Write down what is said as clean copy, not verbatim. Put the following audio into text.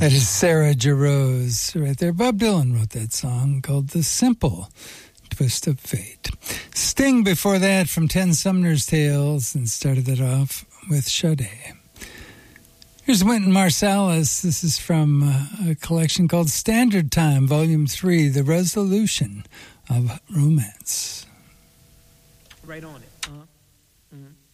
That is Sarah Jarosz right there. Bob Dylan wrote that song called The Simple Twist of Fate. Sting before that from 10 Sumner's Tales, and started it off with Sade. Here's Wynton Marsalis. This is from a collection called Standard Time, Volume 3, The Resolution of Romance. Right on it. Uh-huh. Mm-hmm.